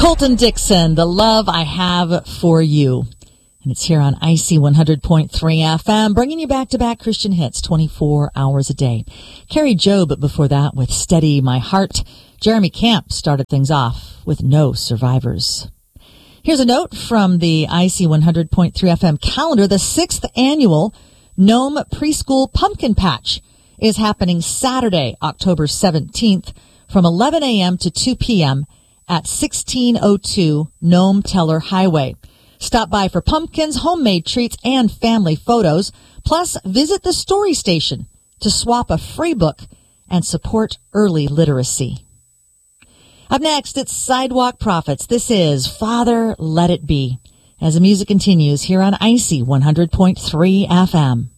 Colton Dixon, The Love I Have for You. And it's here on IC 100.3 FM, bringing you back-to-back Christian hits 24 hours a day. Carrie Job before that with Steady My Heart. Jeremy Camp started things off with No Survivors. Here's a note from the IC 100.3 FM calendar. The 6th annual Nome Preschool Pumpkin Patch is happening Saturday, October 17th from 11 a.m. to 2 p.m. at 1602 Nome Teller Highway. Stop by for pumpkins, homemade treats, and family photos. Plus, visit the Story Station to swap a free book and support early literacy. Up next, it's Sidewalk Prophets. This is Father, Let It Be. As the music continues here on IC 100.3 FM.